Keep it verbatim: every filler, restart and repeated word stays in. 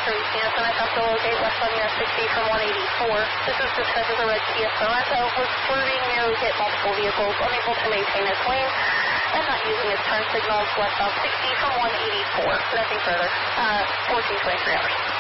releasing us, and I have to locate west on U S sixty from one eighty-four. This is described as a red Kia Sorento, was swerving, nearly hit multiple vehicles, unable to maintain its lane, and not using its turn signals westbound sixty from one eighty-four. Nothing further. Uh, fourteen twenty-three hours.